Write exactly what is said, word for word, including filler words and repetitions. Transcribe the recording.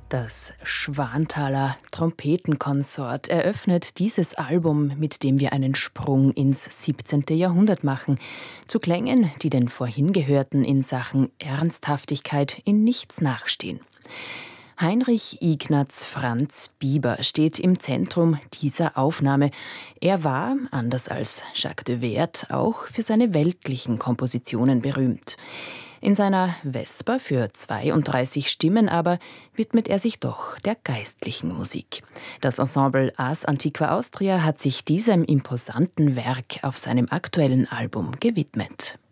Das Schwanthaler Trompetenkonsort eröffnet dieses Album, mit dem wir einen Sprung ins siebzehnte. Jahrhundert machen, zu Klängen, die den vorhin gehörten in Sachen Ernsthaftigkeit in nichts nachstehen. Heinrich Ignaz Franz Bieber steht im Zentrum dieser Aufnahme. Er war, anders als Jacques de Weert, auch für seine weltlichen Kompositionen berühmt. In seiner Vesper für zweiunddreißig Stimmen aber widmet er sich doch der geistlichen Musik. Das Ensemble Ars Antiqua Austria hat sich diesem imposanten Werk auf seinem aktuellen Album gewidmet.